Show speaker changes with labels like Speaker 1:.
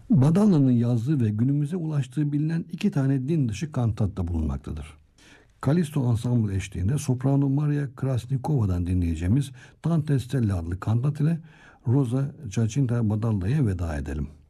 Speaker 1: Badalla'nın yazdığı ve günümüze ulaştığı bilinen iki tane din dışı kantatta bulunmaktadır. Kalisto Ensemble eşliğinde soprano Maria Krasnikova'dan dinleyeceğimiz Tante Stella adlı kantat ile Rosa Giacinta Badalla'ya veda edelim.